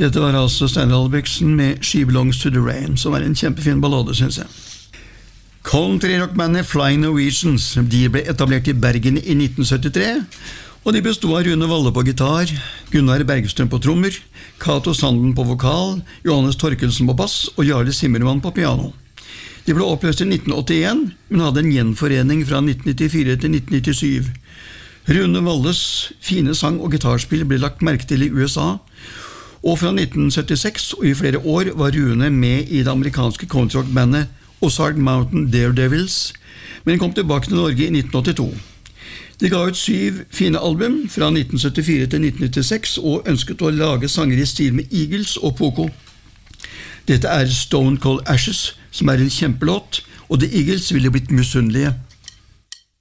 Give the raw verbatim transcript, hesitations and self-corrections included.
Dette var altså Steinar Albrigtsen med She Belongs to the Rain, som er en kjempefin ballade, synes jeg. Country-rockbandet Flying Norwegians, de ble etablert i Bergen i nitten syttitre, og de bestod av Rune Valle på gitar, Gunnar Bergstrøm på trommer, Cato Sanden på vokal, Johannes Torkelsen på bass og Jarle Simmermann på piano. De ble oppløst i nitten åttien, men hadde en gjenforening fra nitten nittifire til nitten nittisju. Rune Valles fine sang- og gitarspill ble lagt merke til i U S A, og fra nitten syttiseks og i flere år var Rune med i det amerikanske countryrockbandet Ozark Mountain Daredevils, men kom tilbake til Norge i nitten åttito. De ga ut syv fine album fra nitten syttifire til nitten nittiseks og ønsket å lage sanger i stil med Eagles og Poco. Dette er Stone Cold Ashes, som er en kjempelåt, og The Eagles ville blitt misunnelige.